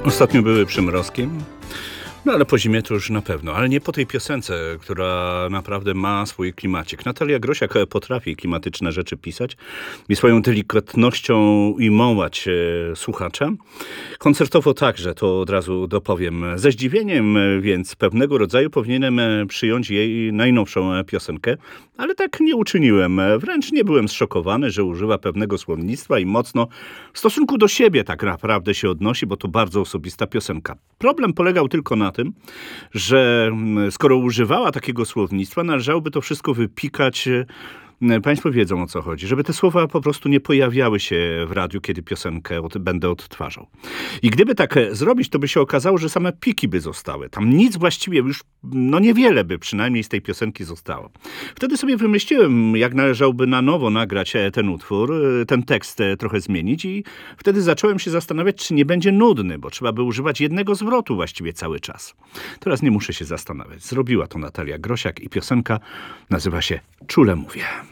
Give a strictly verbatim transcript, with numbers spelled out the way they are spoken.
Ostatnio były przymrozki. No ale po zimie to już na pewno, ale nie po tej piosence, która naprawdę ma swój klimacik. Natalia Grosiak potrafi klimatyczne rzeczy pisać i swoją delikatnością imować e, słuchacza. Koncertowo także, to od razu dopowiem. Ze zdziwieniem, więc pewnego rodzaju powinienem przyjąć jej najnowszą piosenkę, ale tak nie uczyniłem. Wręcz nie byłem zszokowany, że używa pewnego słownictwa i mocno w stosunku do siebie tak naprawdę się odnosi, bo to bardzo osobista piosenka. Problem polegał tylko na tym, że skoro używała takiego słownictwa, należałoby to wszystko wypikać. Państwo wiedzą, o co chodzi. Żeby te słowa po prostu nie pojawiały się w radiu, kiedy piosenkę od, będę odtwarzał. I gdyby tak zrobić, to by się okazało, że same piki by zostały. Tam nic właściwie już, no niewiele by przynajmniej z tej piosenki zostało. Wtedy sobie wymyśliłem, jak należałoby na nowo nagrać ten utwór, ten tekst trochę zmienić i wtedy zacząłem się zastanawiać, czy nie będzie nudny, bo trzeba by używać jednego zwrotu właściwie cały czas. Teraz nie muszę się zastanawiać. Zrobiła to Natalia Grosiak i piosenka nazywa się Czule mówię.